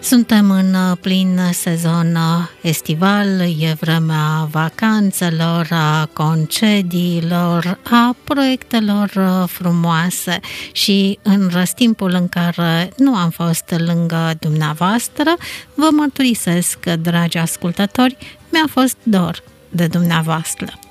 Suntem în plin sezon estival, e vremea vacanțelor, a concediilor, a proiectelor frumoase și în răstimpul în care nu am fost lângă dumneavoastră, vă mărturisesc, dragi ascultători, mi-a fost dor de dumneavoastră.